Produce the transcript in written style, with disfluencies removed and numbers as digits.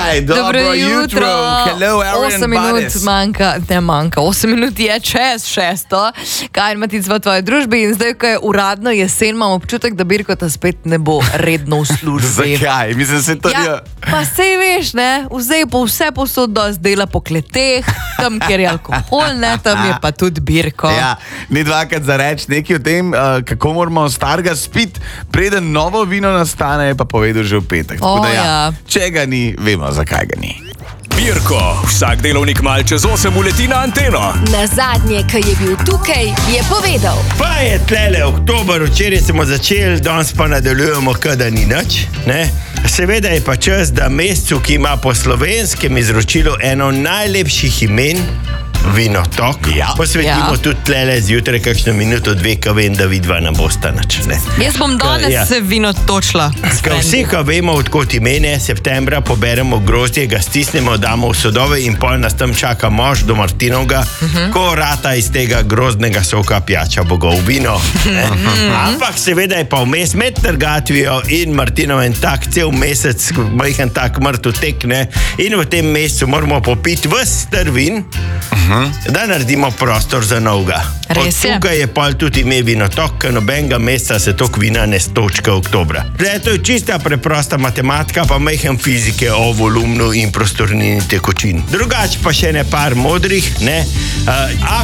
Hi, dobro jutro. Hello, Aaron 8 minut Banes. manjka. 8 minut je čez 6. Kaj Matic v tvoji družbi in zdaj, ko je uradno jesen, imam občutek, da Birkota spet ne bo redno v službi. Zakaj? Mislim, se to ni... Ja, pa sej veš, ne, vzej po vse posod dosti dela po kleteh, tam, kjer je alkohol, ne, tam je pa tudi Birko. Ja, ni dvakrat za reči nekaj o tem, kako moramo starega spiti, preden novo vino nastane, je pa povedal že v petek. Tako da ja. Če ga ni, vemo, zakaj ga ni. Birko, vsak delovnik mal čez 8 uleti na anteno. Na zadnje, ko je bil tukaj, je povedal. Pa je tlele oktober, včeraj smo začeli, danes pa nadaljujemo, kada ni nič. Ne? Seveda je pa čas, da mesecu, ki ima po slovenskem izročilu eno najlepših imen, Vinotok, posvetimo tudi tlele zjutraj kakšno minuto, dve, ko vem, da vidva ne bosta nič. Jaz bom danes se vino točila. Vsi, ko vemo, odkot imene, septembra poberemo grozdje, ga stisnemo, damo v sodove in pol nas tam čaka mož do Martinovga, ko rata iz tega grozdnega soka pijača bogov vino. Ampak seveda je pa vmes med trgatvijo in Martinovem tak cel mesec, majhen tak mrtev tekne in v tem mesecu moramo popiti ves strvin, da naredimo prostor za novega. Od tukaj je pol tudi ime Vinotok, ker nobenega meseca se tok vina ne stočka oktobra. To je čista preprosta matematika, pa majhen fizike o volumnu in prostornini tekočin. Drugač pa še ne par modrih, ne?